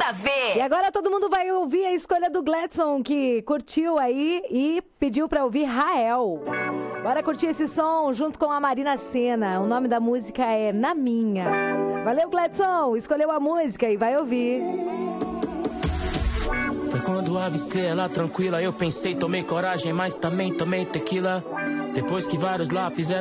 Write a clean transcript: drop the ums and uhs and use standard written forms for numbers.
Manda ver! E agora todo mundo vai ouvir a escolha do Gladson, que curtiu aí e pediu pra ouvir Rael. Bora curtir esse som junto com a Marina Sena. O nome da música é Na Minha. Valeu, Gladson! Escolheu a música e vai ouvir. Foi quando avistei ela tranquila, eu pensei, tomei coragem, mas também tomei tequila. Depois que vários lá fizeram